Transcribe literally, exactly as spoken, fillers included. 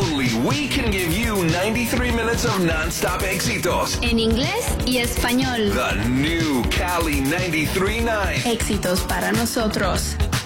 only we can give you ninety-three minutes of non-stop éxitos. En inglés y español. The new Cali ninety-three point nine. Éxitos para nosotros.